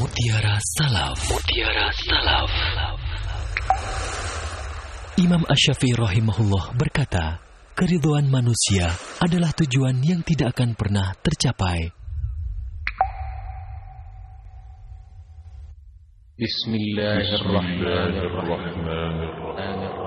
Mutiara Salaf. Imam Asy-Syafi'i rahimahullah berkata, keridhaan manusia adalah tujuan yang tidak akan pernah tercapai. Bismillahirrahmanirrahim.